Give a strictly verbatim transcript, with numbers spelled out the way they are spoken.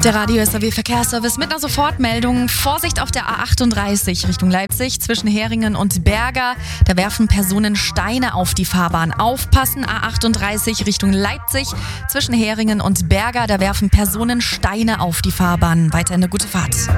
Der Radio S R W Verkehrsservice mit einer Sofortmeldung. Vorsicht auf der A achtunddreißig Richtung Leipzig zwischen Heringen und Berger. Da werfen Personen Steine auf die Fahrbahn. Aufpassen, A achtunddreißig Richtung Leipzig zwischen Heringen und Berger. Da werfen Personen Steine auf die Fahrbahn. Weiter eine gute Fahrt.